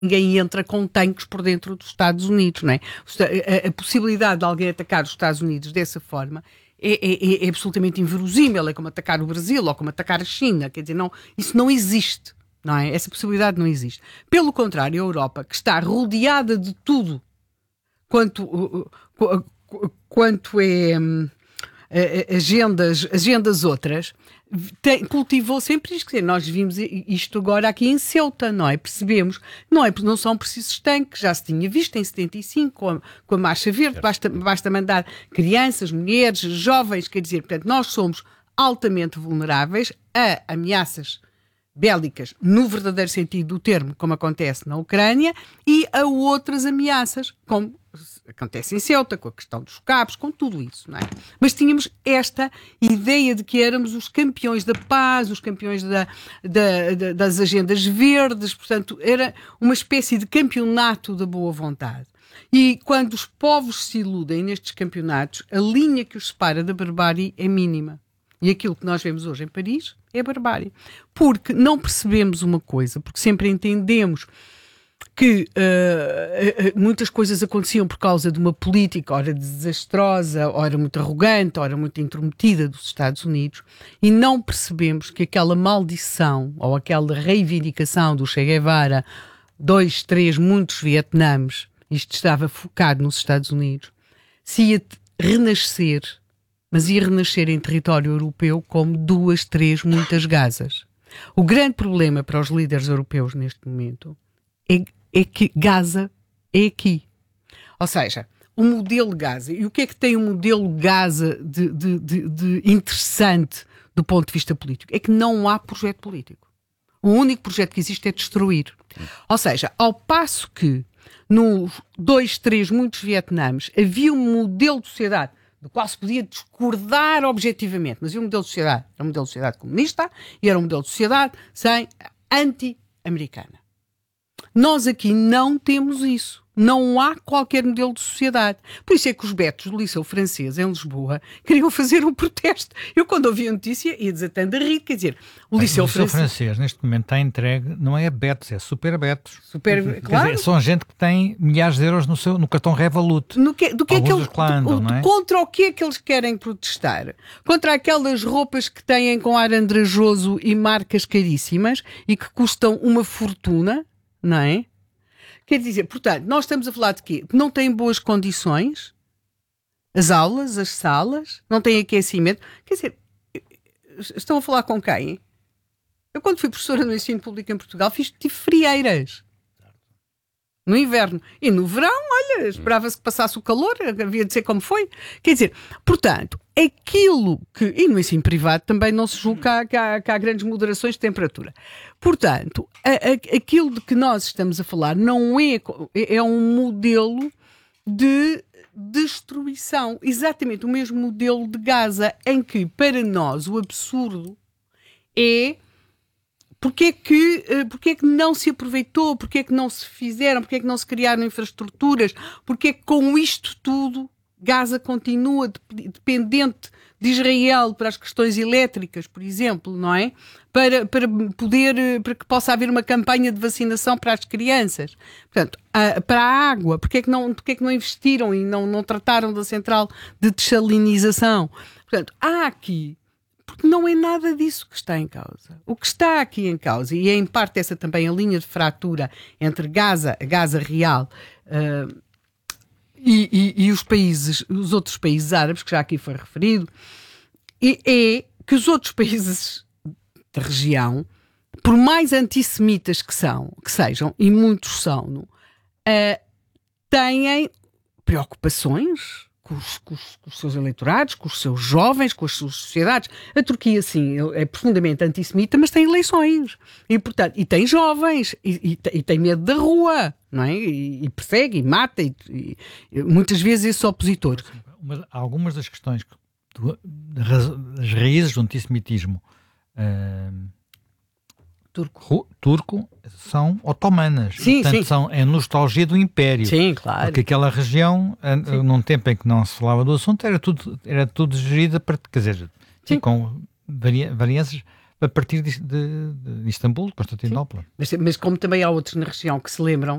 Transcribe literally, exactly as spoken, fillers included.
ninguém entra com tanques por dentro dos Estados Unidos, não é? A, a, a possibilidade de alguém atacar os Estados Unidos dessa forma é, é, é absolutamente inverosímil, é como atacar o Brasil ou como atacar a China, quer dizer, não, isso não existe, não é? Essa possibilidade não existe. Pelo contrário, a Europa, que está rodeada de tudo quanto, quanto é hum, agendas, agendas outras, tem, cultivou sempre isto. Quer dizer, nós vimos isto agora aqui em Ceuta, não é? Percebemos, não, é, não são precisos tanques, já se tinha visto em setenta e cinco com a, com a Marcha Verde, basta, basta mandar crianças, mulheres, jovens, quer dizer, portanto, nós somos altamente vulneráveis a ameaças bélicas, no verdadeiro sentido do termo, como acontece na Ucrânia, e a outras ameaças, como acontece em Ceuta, com a questão dos cabos, com tudo isso, não é? Mas tínhamos esta ideia de que éramos os campeões da paz, os campeões da, da, da, das agendas verdes, portanto, era uma espécie de campeonato da boa vontade. E quando os povos se iludem nestes campeonatos, a linha que os separa da barbárie é mínima. E aquilo que nós vemos hoje em Paris é barbárie. Porque não percebemos uma coisa, porque sempre entendemos que uh, muitas coisas aconteciam por causa de uma política, ora desastrosa, ora muito arrogante, ora muito intrometida dos Estados Unidos, e não percebemos que aquela maldição ou aquela reivindicação do Che Guevara, dois, três, muitos Vietnãs, isto estava focado nos Estados Unidos, se ia renascer, mas ia renascer em território europeu como duas, três, muitas Gazas. O grande problema para os líderes europeus neste momento é, é que Gaza é aqui. Ou seja, o modelo Gaza. E o que é que tem o modelo Gaza de, de, de, de interessante do ponto de vista político? É que não há projeto político. O único projeto que existe é destruir. Ou seja, ao passo que nos dois, três, muitos Vietnãs havia um modelo de sociedade do qual se podia discordar objetivamente, mas havia um modelo de sociedade, era um modelo de sociedade comunista e era um modelo de sociedade sem anti-americana. Nós aqui não temos isso. Não há qualquer modelo de sociedade. Por isso é que os betos do Liceu Francês, em Lisboa, queriam fazer um protesto. Eu, quando ouvi a notícia, ia desatando a rir. Quer dizer, o Liceu, o Liceu Francês... Francês, neste momento, está entregue, não é a betos, é super betos. Super, Quer claro. dizer, são gente que tem milhares de euros no, seu, no cartão Revolut. No que, do que é que eles, andam, do, não é? Contra o que é que eles querem protestar? Contra aquelas roupas que têm com ar andrajoso e marcas caríssimas e que custam uma fortuna, não é? Quer dizer, portanto, nós estamos a falar de quê? Que não têm boas condições, as aulas, as salas, não têm aquecimento. Quer dizer, estão a falar com quem? Eu, quando fui professora no ensino público em Portugal, fiz tive frieiras. No inverno. E no verão, olha, esperava-se que passasse o calor, havia de ser como foi. Quer dizer, portanto, aquilo que... E no ensino privado também não se julga que há, que há grandes moderações de temperatura. Portanto, a, a, aquilo de que nós estamos a falar não é... É um modelo de destruição. Exatamente o mesmo modelo de Gaza, em que, para nós, o absurdo é... Porquê é que, porquê é que não se aproveitou? Porquê é que não se fizeram? Porquê é que não se criaram infraestruturas? Porquê é que com isto tudo Gaza continua dependente de Israel para as questões elétricas, por exemplo, não é? Para, para poder, para que possa haver uma campanha de vacinação para as crianças. Portanto, a, para a água, porquê é que não, porquê é que não investiram e não, não trataram da central de dessalinização? Portanto, há aqui... Porque não é nada disso que está em causa. O que está aqui em causa, e é em parte essa também a linha de fratura entre Gaza, a Gaza real, uh, e, e, e os países, os outros países árabes, que já aqui foi referido, e é que os outros países da região, por mais antissemitas que são, que sejam, e muitos são, uh, têm preocupações com os, com, os, com os seus eleitorados, com os seus jovens, com as suas sociedades. A Turquia, sim, é profundamente antissemita, mas tem eleições. E, portanto, e tem jovens, e, e, e tem medo da rua, não é? E, e persegue, e mata, e, e, muitas vezes esses opositores. Mas algumas das questões, do, das raízes do antissemitismo uh, turco. turco são otomanas. Sim, Portanto, sim. São, é nostalgia do Império. Sim, claro. Porque aquela região, sim, num tempo em que não se falava do assunto, era tudo, era tudo gerida, para, quer dizer, sim, com varia, variâncias a partir de, de, de Istambul, de Constantinopla. Mas, mas como também há outros na região que se lembram